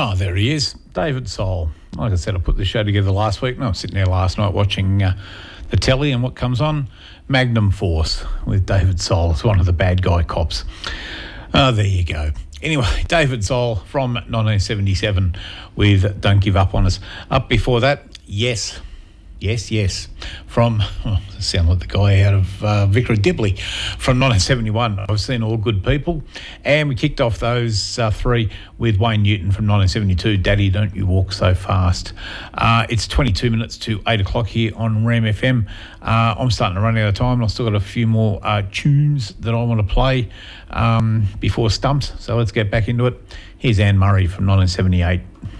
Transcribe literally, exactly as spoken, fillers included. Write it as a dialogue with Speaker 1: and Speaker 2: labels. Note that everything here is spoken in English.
Speaker 1: Oh, there he is, David Soul. Like I said, I put the show together last week, and I was sitting there last night watching uh, the telly, and what comes on? Magnum Force with David Soul. It's one of the bad guy cops. Oh, there you go. Anyway, David Soul from nineteen seventy-seven with Don't Give Up on Us. Up before that, Yes. Yes, yes. From, oh, I sound like the guy out of uh, Vicar of Dibley, from nineteen seventy-one. I've seen All Good People. And we kicked off those uh, three with Wayne Newton from nineteen seventy-two, Daddy, Don't You Walk So Fast. Uh, it's twenty-two minutes to eight o'clock here on Ram F M. Uh, I'm starting to run out of time, and I've still got a few more uh, tunes that I want to play um, before Stumps. So let's get back into it. Here's Anne Murray from nineteen seventy-eight.